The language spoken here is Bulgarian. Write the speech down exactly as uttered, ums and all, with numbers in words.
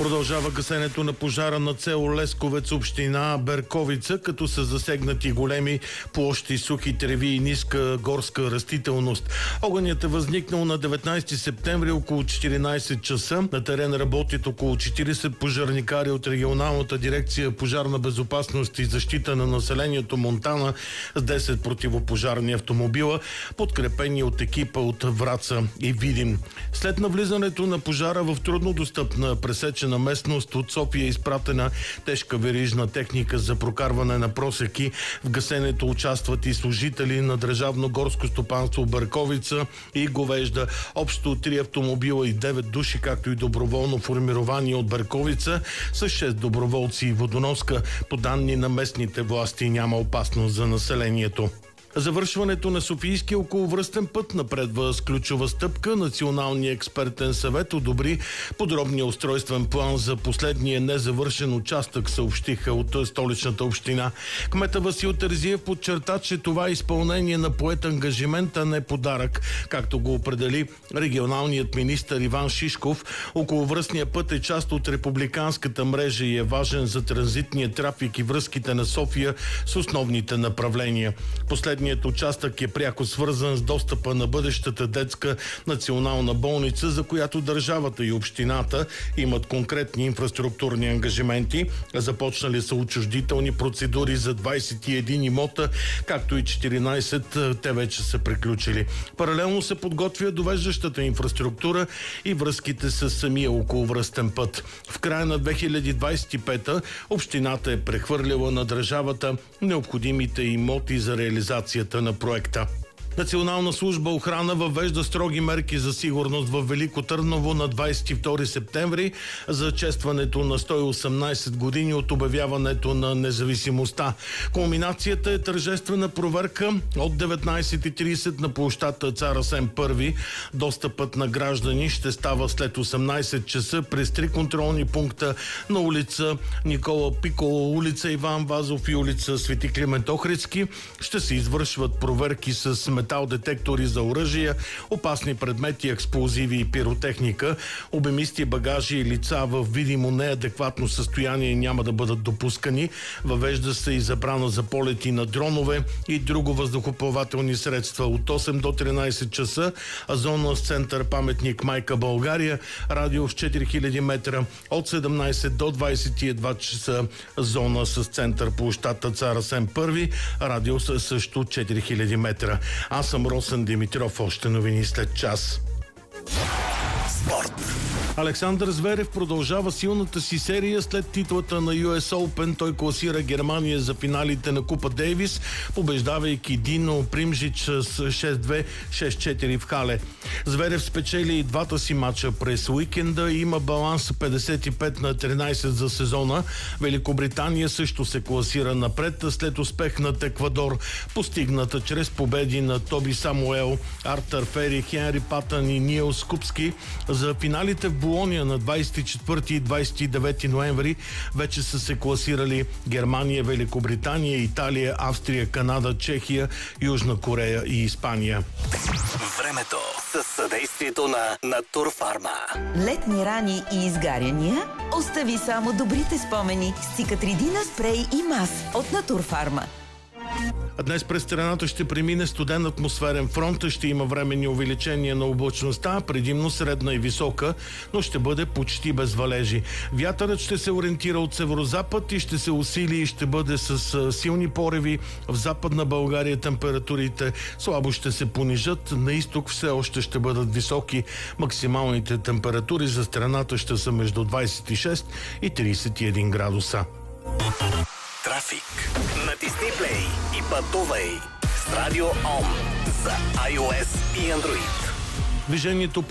Продължава гасенето на пожара на село Лесковец, община Берковица, като са засегнати големи площи, сухи треви и ниска горска растителност. Огънят е възникнал на деветнайсети септември около четиринайсет часа. На терен работят около четирийсет пожарникари от регионалната дирекция пожарна безопасност и защита на населението Монтана с десет противопожарни автомобила, подкрепени от екипа от Враца и Видин. След навлизането на пожара в труднодостъпна пресечена местност от София е изпратена тежка верижна техника за прокарване на просеки. В гасенето участват и служители на Държавно горско стопанство Берковица и Говежда. Общо три автомобила и девет души, както и доброволно формирование от Берковица с шест доброволци и водоноска. По данни на местните власти няма опасност за населението. Завършването на Софийския околовръстен път напредва с ключова стъпка. Националният експертен съвет одобри подробния устройствен план за последния незавършен участък, съобщиха от Столичната община. Кмета Васил Терзиев подчерта, че това е изпълнение на поет ангажимент, а не подарък, както го определи регионалният министър Иван Шишков. Околовръстният път е част от републиканската мрежа и е важен за транзитния трафик и връзките на София с основните направления. Последният Последният участък е пряко свързан с достъпа на бъдещата детска национална болница, за която държавата и общината имат конкретни инфраструктурни ангажименти. Започнали са отчуждителни процедури за двайсет и един имота, както и четиринайсет те вече са приключили. Паралелно се подготвя довеждащата инфраструктура и връзките с самия околовръстен път. В края на две хиляди двайсет и пета общината е прехвърлила на държавата необходимите имоти за реализация на проекта. Национална служба охрана въвежда строги мерки за сигурност в Велико Търново на двайсет и втори септември за честването на сто и осемнайсет години от обявяването на независимостта. Кулминацията е тържествена проверка от деветнайсет и трийсет на площадта Цар Асен Първи. Достъпът на граждани ще става след осемнайсет часа през три контролни пункта на улица Никола Пиколо, улица Иван Вазов и улица Свети Климент Охридски. Ще се извършват проверки с метал-детектори за оръжия, опасни предмети, експлозиви и пиротехника. Обемисти багажи и лица в видимо неадекватно състояние няма да бъдат допускани. Въвежда се и забрана за полети на дронове и друго въздухоплавателни средства от осем до тринайсет часа, а зона с център паметник Майка България, радиус четири хиляди метра, от седемнайсет до двайсет и два часа, зона с център площадта Цар Асен Първи, радиус също четири хиляди метра. Аз съм Росен Димитров. Още новини след час. Спорт. Александър Зверев продължава силната си серия след титлата на Ю Ес Open. Той класира Германия за финалите на Купа Дейвис, побеждавайки Дино Примжич с шест две шест четири в Хале. Зверев спечели и двата си мача през уикенда и има баланс петдесет и пет на тринайсет за сезона. Великобритания също се класира напред след успех над Еквадор, постигната чрез победи на Тоби Самуел, Артър Фери, Хенри Патън и Нил Скупски. За финалите в Болония на двайсет и четвърти и двайсет и девети ноември вече са се класирали Германия, Великобритания, Италия, Австрия, Канада, Чехия, Южна Корея и Испания. Времето със съдействието на Натурфарма. Летни рани и изгаряния? Остави само добрите спомени с Цикатридина спрей и мас от Натурфарма. А днес през страната ще премине студен атмосферен фронт, ще има временни увеличения на облачността, предимно средна и висока, но ще бъде почти без валежи. Вятърът ще се ориентира от северозапад и ще се усили и ще бъде с силни пореви. В Западна България температурите слабо ще се понижат, на изток все още ще бъдат високи. Максималните температури за страната ще са между двайсет и шест и трийсет и един градуса. Трафик. Натисни плей и пътувай с Радио Ом за iOS и Android. Движението